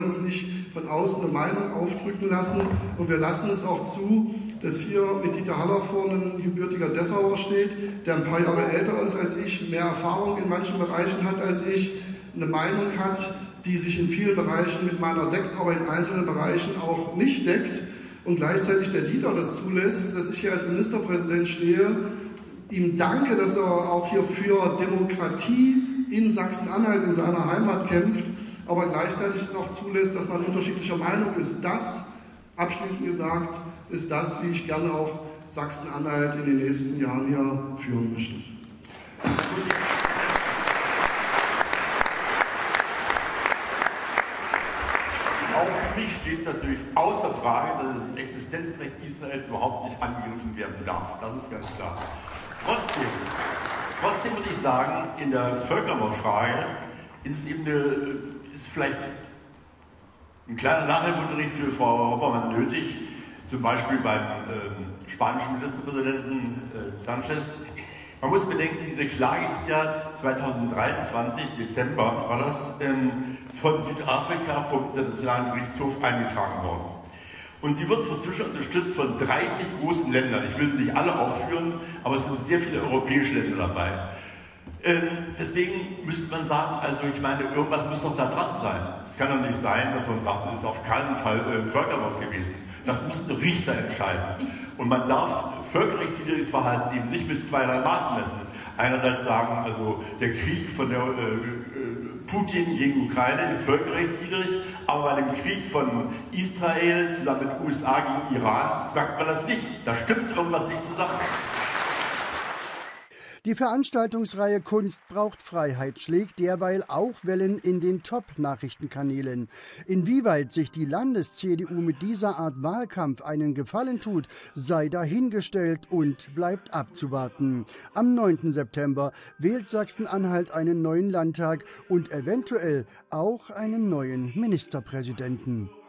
uns nicht von außen eine Meinung aufdrücken lassen. Und wir lassen es auch zu, dass hier mit Dieter Haller vorne ein gebürtiger Dessauer steht, der ein paar Jahre älter ist als ich, mehr Erfahrung in manchen Bereichen hat als ich, eine Meinung hat, die sich in vielen Bereichen mit meiner deckt, aber in einzelnen Bereichen auch nicht deckt. Und gleichzeitig der Dieter das zulässt, dass ich hier als Ministerpräsident stehe, ihm danke, dass er auch hier für Demokratie in Sachsen-Anhalt, in seiner Heimat kämpft, aber gleichzeitig auch zulässt, dass man unterschiedlicher Meinung ist. Das, abschließend gesagt, ist das, wie ich gerne auch Sachsen-Anhalt in den nächsten Jahren hier führen möchte. Auch für mich steht natürlich außer Frage, dass das Existenzrecht Israels überhaupt nicht angegriffen werden darf. Das ist ganz klar. Trotzdem muss ich sagen, in der Völkermordfrage ist es eben ist vielleicht ein kleiner Nachhilfeunterricht für Frau Hoppermann nötig, zum Beispiel beim spanischen Ministerpräsidenten Sanchez. Man muss bedenken, diese Klage ist ja 2023, Dezember war das, von Südafrika vom Internationalen Gerichtshof eingetragen worden. Und sie wird inzwischen unterstützt von 30 großen Ländern. Ich will sie nicht alle aufführen, aber es sind sehr viele europäische Länder dabei. Deswegen müsste man sagen, also ich meine, irgendwas muss doch da dran sein. Es kann doch nicht sein, dass man sagt, es ist auf keinen Fall Völkermord gewesen. Das müssen Richter entscheiden. Und man darf völkerrechtswidriges Verhalten eben nicht mit zweierlei Maß messen. Einerseits sagen, also der Krieg von der Putin gegen Ukraine ist völkerrechtswidrig, aber bei dem Krieg von Israel zusammen mit den USA gegen Iran sagt man das nicht. Da stimmt irgendwas nicht zusammen. Die Veranstaltungsreihe Kunst braucht Freiheit schlägt derweil auch Wellen in den Top-Nachrichtenkanälen. Inwieweit sich die Landes-CDU mit dieser Art Wahlkampf einen Gefallen tut, sei dahingestellt und bleibt abzuwarten. Am 9. September wählt Sachsen-Anhalt einen neuen Landtag und eventuell auch einen neuen Ministerpräsidenten.